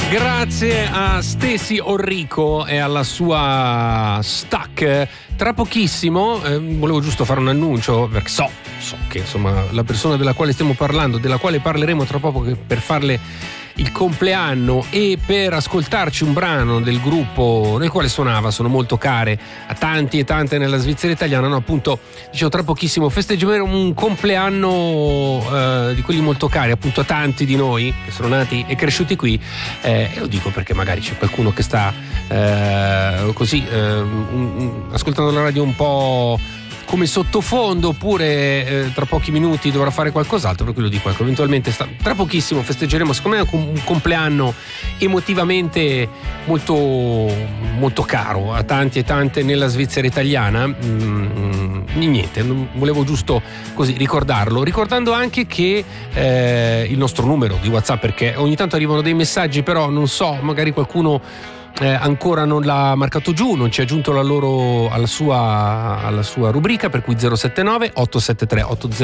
Grazie a Stacey Orrico e alla sua Stuck. Tra pochissimo volevo giusto fare un annuncio, perché so che insomma la persona della quale stiamo parlando, della quale parleremo tra poco, che per farle il compleanno e per ascoltarci un brano del gruppo nel quale suonava, sono molto care a tanti e tante nella Svizzera italiana. No, appunto, dicevo, tra pochissimo festeggeremo un compleanno di quelli molto cari appunto a tanti di noi che sono nati e cresciuti qui, e lo dico perché magari c'è qualcuno che sta ascoltando la radio un po' come sottofondo, oppure tra pochi minuti dovrà fare qualcos'altro, per cui lo dico, ecco, eventualmente tra pochissimo festeggeremo, secondo me, un compleanno emotivamente molto, molto caro a tanti e tante nella Svizzera italiana. Niente, volevo giusto così ricordarlo, ricordando anche che il nostro numero di WhatsApp, perché ogni tanto arrivano dei messaggi, però non so, magari qualcuno ancora non l'ha marcato giù, non ci ha aggiunto alla sua rubrica, per cui 079 873 80